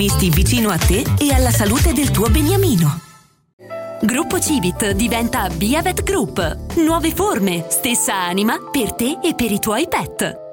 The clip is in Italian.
vicino a te e alla salute del tuo beniamino. Gruppo Civit diventa Biavet Group. Nuove forme, stessa anima per te e per i tuoi pet.